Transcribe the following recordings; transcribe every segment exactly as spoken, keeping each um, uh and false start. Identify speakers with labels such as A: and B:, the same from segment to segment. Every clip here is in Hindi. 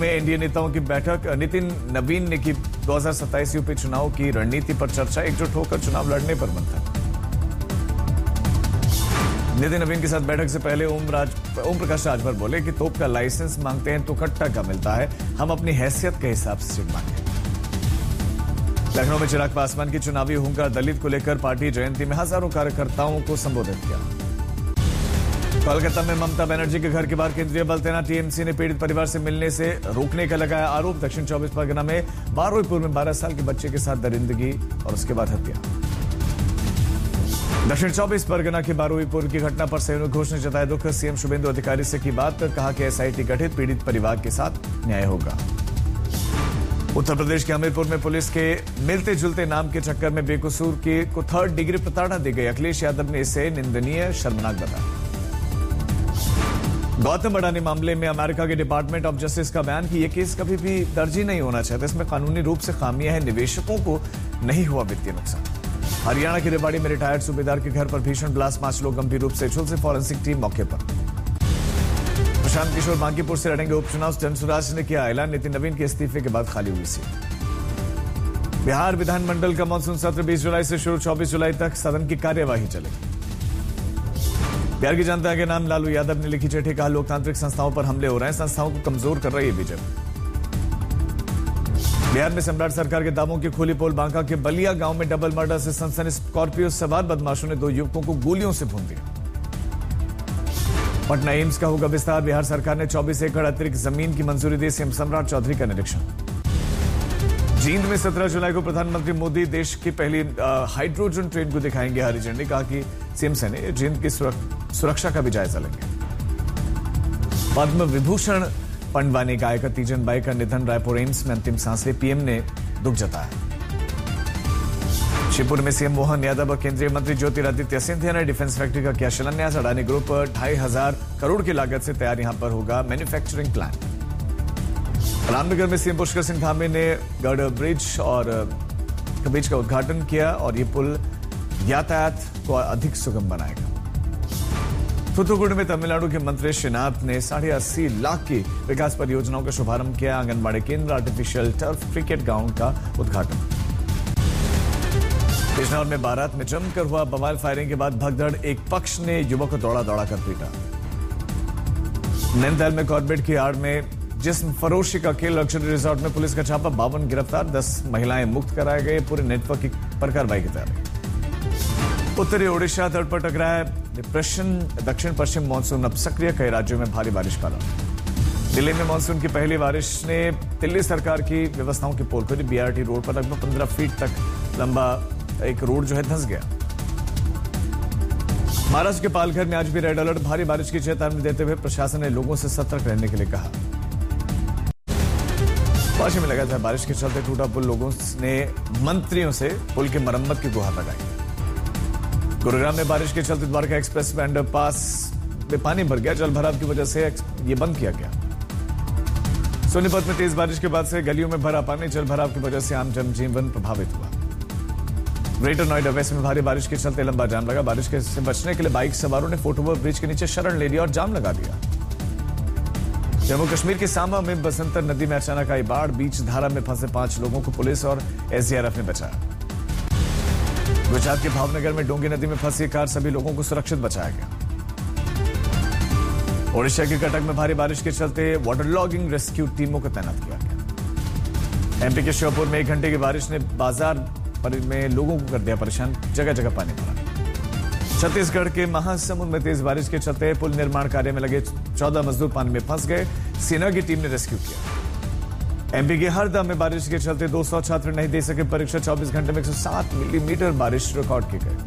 A: में एनडीए नेताओं की बैठक। नितिन नवीन ने की दो हज़ार सत्ताईस यूपी चुनाव की रणनीति पर चर्चा। एकजुट होकर चुनाव लड़ने पर मंथन। नितिन नवीन के साथ बैठक से पहले ओम राज ओम प्रकाश राजभर बोले कि तोप का लाइसेंस मांगते हैं तो कट्टा का मिलता है, हम अपनी हैसियत के हिसाब से मांगे। लखनऊ में चिराग पासवान की चुनावी हुंकार। दलित को लेकर पार्टी जयंती में हजारों कार्यकर्ताओं को संबोधित किया। कोलकाता में ममता बनर्जी के घर के बाहर केंद्रीय बल तैनात। टीएमसी ने पीड़ित परिवार से मिलने से रोकने का लगाया आरोप। दक्षिण चौबीस परगना में बारुईपुर में बारह साल के बच्चे के साथ दरिंदगी और उसके बाद हत्या। दक्षिण चौबीस परगना के बारुईपुर की घटना पर संयुक्त घोष ने जताया दुख। सीएम शुभेंदु अधिकारी से की बात, कहा कि एसआईटी गठित, पीड़ित परिवार के साथ न्याय होगा। उत्तर प्रदेश के हमीरपुर में पुलिस के मिलते जुलते नाम के चक्कर में बेकसूर के को थर्ड डिग्री प्रताड़ना दी गई। अखिलेश यादव ने इसे निंदनीय, शर्मनाक बताया। गौतम अडानी मामले में अमेरिका के डिपार्टमेंट ऑफ जस्टिस का बयान कि यह केस कभी भी दर्ज ही नहीं होना चाहिए, इसमें कानूनी रूप से खामियां हैं, निवेशकों को नहीं हुआ वित्तीय नुकसान। हरियाणा के रेवाड़ी में रिटायर्ड सूबेदार के घर पर भीषण ब्लास्ट, पांच लोग गंभीर रूप से झुलसे। फॉरेंसिक टीम मौके पर। प्रशांत किशोर बांकीपुर से लड़ेंगे उपचुनाव। जनसुराज ने किया ऐलान। नितिन नवीन के इस्तीफे के बाद खाली हुई सीट। बिहार विधानमंडल का मानसून सत्र बीस जुलाई से शुरू, चौबीस जुलाई तक सदन की कार्यवाही चलेगी। बिहार की जनता के नाम लालू यादव ने लिखी चिट्ठी, कहा लोकतांत्रिक संस्थाओं पर हमले हो रहे हैं, संस्थाओं को कमजोर कर रही है बीजेपी। बिहार में सम्राट सरकार के दावों की खुली पोल। बांका के बलिया गांव में डबल मर्डर से सनसनी। स्कॉर्पियो सवार बदमाशों ने दो युवकों को गोलियों से भून दिया। पटना एम्स का होगा विस्तार। बिहार सरकार ने चौबीस एकड़ अतिरिक्त जमीन की मंजूरी दी। सीएम सम्राट चौधरी का निरीक्षण। जींद में सत्रह जुलाई को प्रधानमंत्री मोदी देश की पहली हाइड्रोजन ट्रेन को दिखाएंगे हरी झंडी। कहा कि सीएम सैनी जींद की सुरक्षा का भी जायजा लेंगे। पद्म विभूषण पंडवानी गायिका तीजन बाई का निधन। रायपुर एम्स में अंतिम सांस ले, पीएम ने दुख जताया। शिवपुर में सीएम मोहन यादव और केंद्रीय मंत्री ज्योतिरादित्य सिंधिया ने डिफेंस फैक्ट्री का किया शिलान्यास। अडानी ग्रुप ढाई हजार करोड़ की लागत से तैयार यहां पर होगा मैन्युफैक्चरिंग प्लांट। रामनगर में सीएम पुष्कर सिंह धामी ने गढ़ ब्रिज और ब्रिज का उद्घाटन किया और ये पुल यातायात को अधिक सुगम बनाएगा। थूथुकुडी में तमिलनाडु के मंत्री श्रीनाथ ने साढ़े अस्सी लाख की विकास परियोजनाओं का शुभारंभ किया। आंगनबाड़ी केंद्र, आर्टिफिशियल टर्फ, क्रिकेट ग्राउंड का उद्घाटन। बिजनौर में बारात में जमकर हुआ बवाल। फायरिंग के बाद भगदड़, एक पक्ष ने युवक को दौड़ा दौड़ा कर पीटा। नैनीताल में कॉर्बेट की आड़ में जिस्म फरोशी का खेल। लग्जरी रिजॉर्ट में पुलिस का छापा, बावन गिरफ्तार, दस महिलाएं मुक्त कराए गए। पूरे नेटवर्क पर कार्रवाई की तैयारी। उत्तरी ओडिशा तट पर टकराया डिप्रेशन। दक्षिण पश्चिम मानसून अब सक्रिय, कई राज्यों में भारी बारिश का अलर्ट। दिल्ली में मानसून की पहली बारिश ने दिल्ली सरकार की व्यवस्थाओं की पोल खोली। बीआरटी रोड पर लगभग पंद्रह फीट तक लंबा एक रोड जो है धंस गया। महाराष्ट्र के पालघर में आज भी रेड अलर्ट। भारी बारिश की चेतावनी देते हुए प्रशासन ने लोगों से सतर्क रहने के लिए कहा। पश्चिम में लगातार बारिश के चलते टूटा पुल, लोगों ने मंत्रियों से पुल की मरम्मत की गुहार लगाई। गुरुग्राम में बारिश के चलते द्वारका एक्सप्रेस वे अंडरपास में पानी भर गया। जल भराव की वजह से यह बंद किया गया। सोनीपत में तेज बारिश के बाद से गलियों में भरा पानी। जल भराव की वजह से आम जनजीवन प्रभावित हुआ। ग्रेटर नोएडा वेस्ट में भारी बारिश के चलते लंबा जाम लगा। बारिश के से बचने के लिए बाइक सवारों ने फुटओवर ब्रिज के नीचे शरण ले लिया और जाम लगा दिया। जम्मू कश्मीर के सांबा में बसंतर नदी में अचानक आई बाढ़। बीच धारा में फंसे पांच लोगों को पुलिस और एसडीआरएफ ने बचाया। गुजरात के भावनगर में डोंगी नदी में फंसी कार, सभी लोगों को सुरक्षित बचाया गया। ओडिशा के कटक में भारी बारिश के चलते वाटर लॉगिंग रेस्क्यू टीमों को तैनात किया गया। एमपी के श्योपुर में एक घंटे की बारिश ने बाजार में लोगों को कर दिया परेशान। जगह जगह पानी भरा। छत्तीसगढ़ के महासमुंद में तेज बारिश के चलते पुल निर्माण कार्य में लगे चौदह मजदूर पानी में फंस गए। सेना की टीम ने रेस्क्यू किया। एमपी के हरदा में बारिश के चलते दो सौ छात्र नहीं दे सके परीक्षा। चौबीस घंटे में एक सौ सात मिलीमीटर बारिश रिकॉर्ड की गई।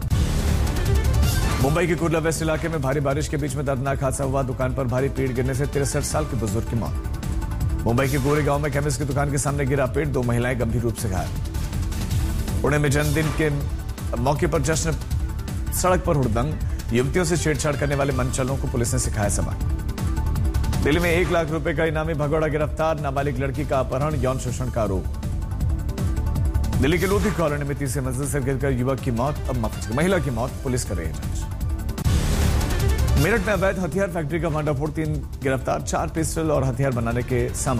A: मुंबई के कुर्ला वेस्ट इलाके में भारी बारिश के बीच में दर्दनाक हादसा हुआ। दुकान पर भारी पेड़ गिरने से तिरसठ साल के बुजुर्ग की मौत। मुंबई के गोरे गांव में केमिस्ट की दुकान के सामने गिरा पेड़, दो महिलाएं गंभीर रूप से घायल। पुणे में जन्मदिन के मौके पर जश्न, सड़क पर हुड़दंग। युवतियों से छेड़छाड़ करने वाले मनचलों को पुलिस ने सिखाया सबक। दिल्ली में एक लाख रुपए का इनामी भगोड़ा गिरफ्तार। नाबालिग लड़की का अपहरण, यौन शोषण का आरोप। दिल्ली के लोधी कॉलोनी में तीसरी मंजिल से गिरकर युवक की मौत, अब महिला की मौत, पुलिस कर रही है जांच। मेरठ में अवैध हथियार फैक्ट्री का भांडाफोड़, तीन गिरफ्तार, चार पिस्टल और हथियार बनाने के सामान